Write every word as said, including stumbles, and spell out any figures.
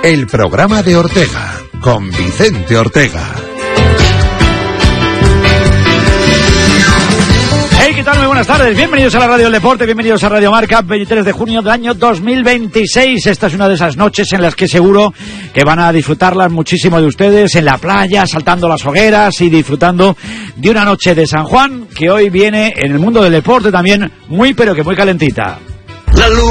El programa de Ortega, con Vicente Ortega. Hey, ¿qué tal? Muy buenas tardes. Bienvenidos a la Radio del Deporte, bienvenidos a Radio Marca, veintitrés de junio del año dos mil veintiséis. Esta es una de esas noches en las que seguro que van a disfrutarlas muchísimo de ustedes en la playa, saltando las hogueras y disfrutando de una noche de San Juan que hoy viene en el mundo del deporte también muy pero que muy calentita. La luz